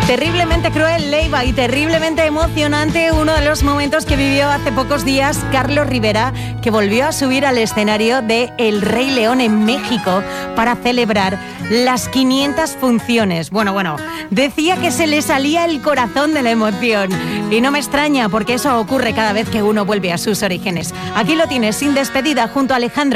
Terriblemente cruel, Leiva, y terriblemente emocionante uno de los momentos que vivió hace pocos días Carlos Rivera, que volvió a subir al escenario de El Rey León en México para celebrar las 500 funciones. Bueno, decía que se le salía el corazón de la emoción. Y no me extraña, porque eso ocurre cada vez que uno vuelve a sus orígenes. Aquí lo tienes, sin despedida, junto a Alejandro